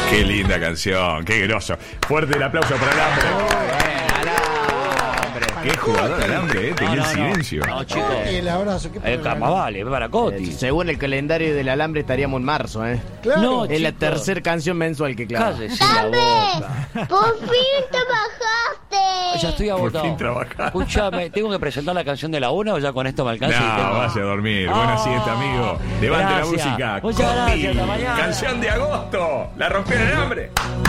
Qué linda canción, qué groso. Fuerte el aplauso para Alambre. Qué jugador Alambre, tenía el silencio. No, chicos. El abrazo, ¿qué El carnaval, es para Coti. Según el calendario del Alambre estaríamos en marzo, ¿eh? Claro. No, Es la chicos. tercera canción mensual que clava. Cállese la boca. ¡Por fin trabajaste! Ya estoy Por agotado. fin trabajar. Escúchame, ¿tengo que presentar la canción de la una o ya con esto me alcanza? y No, tengo- vaya a dormir. Buena siesta, amigo. Levante Gracias. la música. Muchas Coti, gracias, hasta mañana. canción de agosto. La rompió el Alambre.